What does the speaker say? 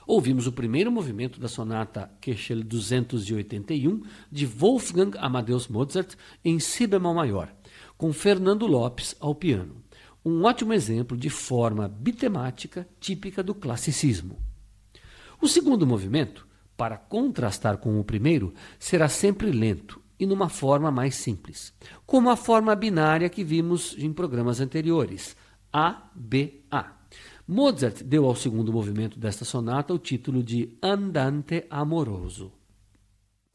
Ouvimos o primeiro movimento da sonata Köchel 281 de Wolfgang Amadeus Mozart em si bemol maior, com Fernando Lopes ao piano. Um ótimo exemplo de forma bitemática típica do classicismo. O segundo movimento, para contrastar com o primeiro, será sempre lento e numa forma mais simples, como a forma binária que vimos em programas anteriores, A-B-A. Mozart deu ao segundo movimento desta sonata o título de Andante Amoroso.